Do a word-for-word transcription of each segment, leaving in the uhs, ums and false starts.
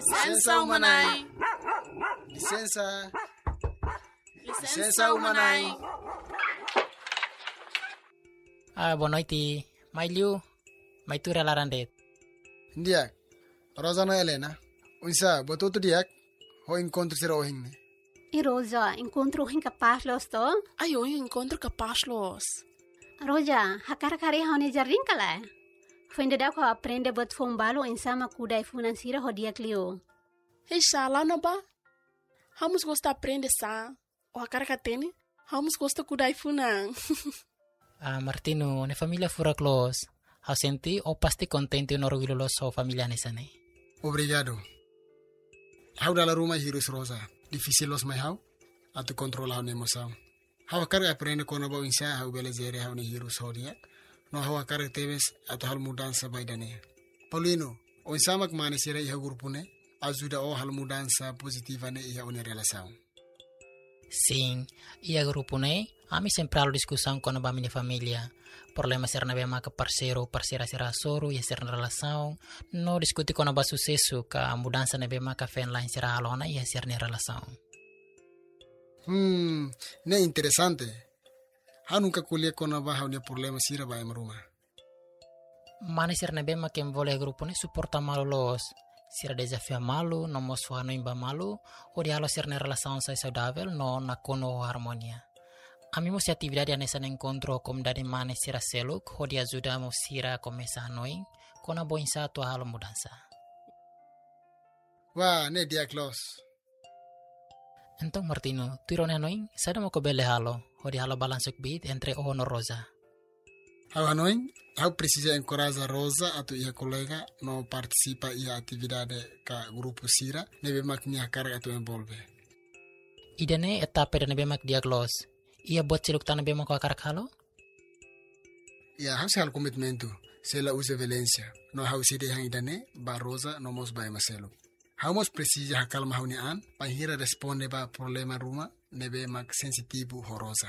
Licença umanai. Licença. Licença umanai. Ah, boa noite. Mai liu, mai tu relarandet. Ndiak. Rosana Helena. Unsa, botou tu diak. Ho encontro será ohing ne. E Rosa, encontro hin capaz los to? Ai, eu encontro capaz los. Rosa, hakar kari haune jarring kala. Fende da ko aprende bot fombalo insama kudai financiera hodiak liu. Hei, shala na ba? Vamos gostar aprender sa. O a cara que tem, vamos gostar kudai funan. Ah, Martino, ne familia fura close. Hau senti o pasti contente no orgulho los so familia nesane. Obrigado. Hau dalam rumah hirus Rosa. Difícil los mai hau. Atu controla ne emoção. Hau akar aprende kono ba insa hau belezere hau ne hirus hodiak. No hau akar teves atu hal mudança baidane. Paulino, o insamak mane sira iha grupune. Ajuda o hal mudança positiva ne iha une relação. Sim, ia grupo ne, ami sempre halo discussão com a minha família. Problema ser na bema que parceiro, parceira será soro e ser na relação. No discutir com a sucesso que a mudança na bema que fen lá será alona e ser na relação. Hmm, ne interessante. Ha nunca colhe com a barra ne problema sira ba em rumah. Mana ser na bema que envolve grupo ne suporta malo los. Sira desafio malu, no mosfa no imba malu, o dialo ser na relação sai saudável, no na kono harmonia. Ami mo si atividade nessa encontro como dari mana sira seluk, ho dia ajuda mo sira começar noi, kona boinsa tua halo mudança. Wah, ne dia close. Então Martino, tu irone noi, sada mo ko bele halo, ho dia halo balansuk bit entre o no Rosa. Hau hanoi, hau precisa encorajar Rosa atau ia colega no participa ia atividade ka grupo sira, nebe mak nia carga atau envolve. Idane etapa dan nebe mak diaglos. Ia buat ciluk tanah bema ko akar halo? Ya, hau sehal komitmentu, sela usa Valencia, no hau side hang idane, ba Rosa no mos ba maselu. Hau mos precisa hakal mahuni an, panghira responde ba problema rumah, nebe mak sensitivo ho Rosa.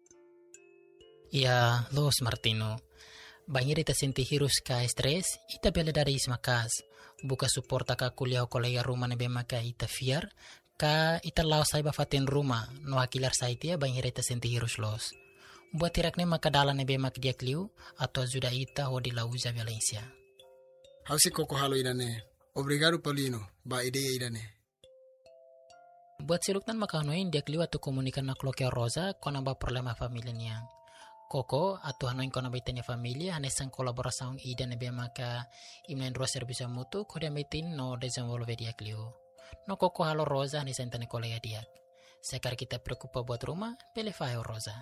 Ia, los Martino. Banhir ita senti hirus ka stres, ita bela dari ismakas. Buka suporta ka kuliah kolega rumah nebe maka ita fiar, ka ita lau sai bafatin rumah, no akilar saitia banhir ita senti hirus los. Buat tirak ne maka dala nebe mak dia kliu, atau ajuda ita ho di lauza Valencia. Hau si koko halo idane. Obrigado Paulino, ba ideia idane. Buat siluktan maka noin dia kliu atau komunikan na kloke Rosa kona ba problema familia niang. Koko atau hanoin kona baitanya familia hanesan kolaborasaun ida nebe maka imnen ro servisa mutu kode metin no desenvolve dia kliu. No koko halo Rosa hanesan tane kolega dia. Sekar kita preocupa buat rumah, pele fayo Rosa.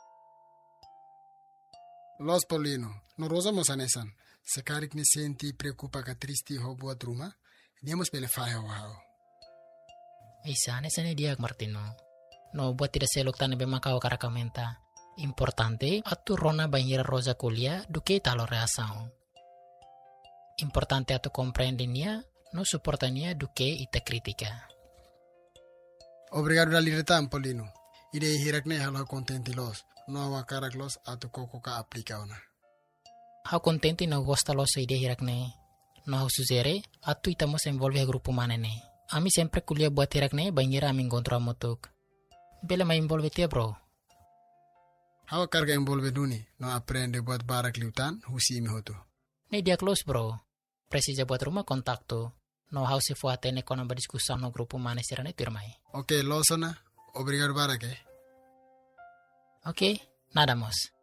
Los Paulino, no Rosa mos hanesan. Sekarik ni senti preocupa ka tristi ho buat rumah, niamos pele fayo hao. Isa hanesan dia Martino. No buat tidak selok tane be maka o karakamenta. Importante atu rona banhira Rosa kuliah duke talo reação. Importante atu compreendinia, no suportania duke ita kritika. Obrigado da liretan Paulino. Ide hirakne halo contenti los, no awa karak los atu koko ka aplika ona. Hau contenti no gosta los ide hirakne. No hau suzere, atu itamos envolve grupo manene. Ami sempre kuliah buat hirakne banhira ami encontro amutuk. Bela mai envolve tia bro. Hawa carga envolve duni, no aprende buat barak liutan, husi imi hotu. Ne dia close bro. Precisa buat rumah kontaktu. No hau se fuate ne kona berdiskusa no grupo mana sirane turmai. Ok, losona. Obrigado barak eh. Ok, nada mos.